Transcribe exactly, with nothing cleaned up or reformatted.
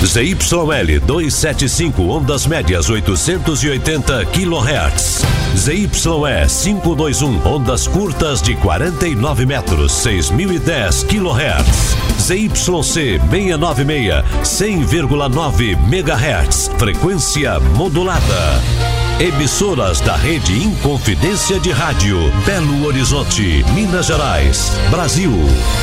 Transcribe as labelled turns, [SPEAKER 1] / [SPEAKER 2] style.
[SPEAKER 1] Z Y L duzentos e setenta e cinco, ondas médias oitocentos e oitenta quilohertz. Z Y E quinhentos e vinte e um, ondas curtas de quarenta e nove metros, seis mil e dez quilohertz. Z Y C seiscentos e noventa e seis, cem vírgula nove megahertz, frequência modulada. Emissoras da rede Inconfidência de Rádio, Belo Horizonte, Minas Gerais, Brasil.